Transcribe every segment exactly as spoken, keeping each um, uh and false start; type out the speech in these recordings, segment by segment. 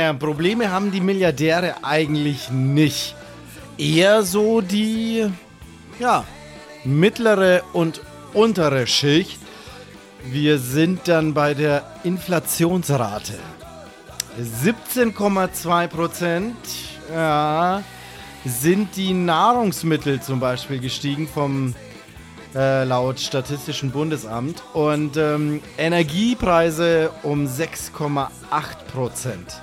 naja, Probleme haben die Milliardäre eigentlich nicht. Eher so die, ja, mittlere und untere Schicht. Wir sind dann bei der Inflationsrate. siebzehn Komma zwei Prozent, ja, sind die Nahrungsmittel zum Beispiel gestiegen vom äh, laut Statistischem Bundesamt und ähm, Energiepreise um sechs Komma acht Prozent.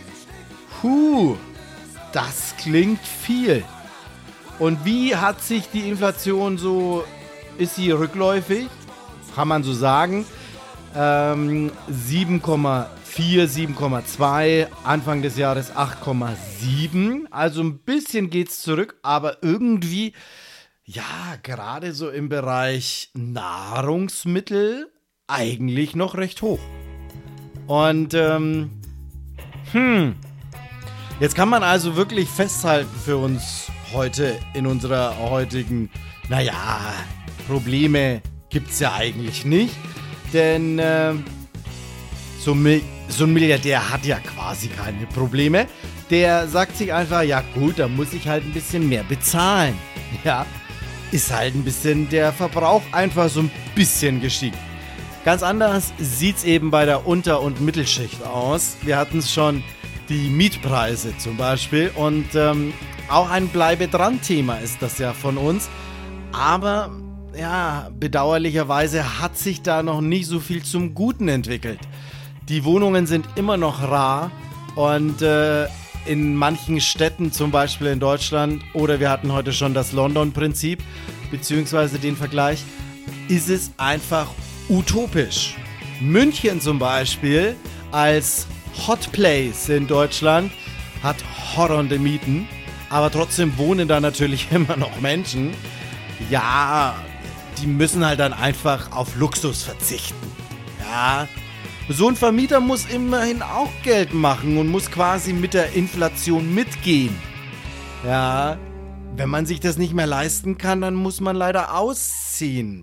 Puh, das klingt viel. Und wie hat sich die Inflation so, ist sie rückläufig? Kann man so sagen. Ähm, sieben Komma vier, sieben Komma zwei, Anfang des Jahres acht Komma sieben. Also ein bisschen geht's zurück, aber irgendwie, ja, gerade so im Bereich Nahrungsmittel eigentlich noch recht hoch. Und, ähm, hm, jetzt kann man also wirklich festhalten für uns heute in unserer heutigen, naja, Probleme gibt's ja eigentlich nicht, denn äh, so, so ein Milliardär hat ja quasi keine Probleme. Der sagt sich einfach, ja gut, da muss ich halt ein bisschen mehr bezahlen. Ja, ist halt ein bisschen der Verbrauch einfach so ein bisschen gestiegen. Ganz anders sieht's eben bei der Unter- und Mittelschicht aus. Wir hatten es schon, die Mietpreise zum Beispiel, und ähm, auch ein Bleibe-dran-Thema ist das ja von uns. Aber ja, bedauerlicherweise hat sich da noch nicht so viel zum Guten entwickelt. Die Wohnungen sind immer noch rar und äh, in manchen Städten, zum Beispiel in Deutschland, oder wir hatten heute schon das London-Prinzip, beziehungsweise den Vergleich, ist es einfach utopisch. München zum Beispiel als Hot Place in Deutschland hat horrende Mieten, aber trotzdem wohnen da natürlich immer noch Menschen. Ja, die müssen halt dann einfach auf Luxus verzichten. Ja, so ein Vermieter muss immerhin auch Geld machen und muss quasi mit der Inflation mitgehen. Ja, wenn man sich das nicht mehr leisten kann, dann muss man leider ausziehen.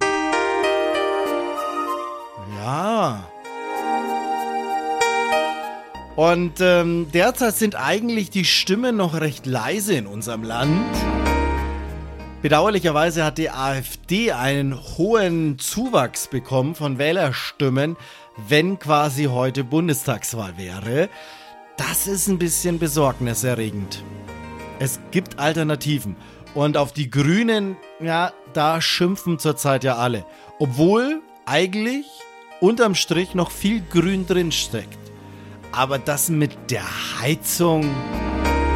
Ja. Und ähm, derzeit sind eigentlich die Stimmen noch recht leise in unserem Land. Bedauerlicherweise hat die AfD einen hohen Zuwachs bekommen von Wählerstimmen, wenn quasi heute Bundestagswahl wäre. Das ist ein bisschen besorgniserregend. Es gibt Alternativen. Und auf die Grünen, ja, da schimpfen zurzeit ja alle. Obwohl eigentlich unterm Strich noch viel Grün drin steckt. Aber das mit der Heizung...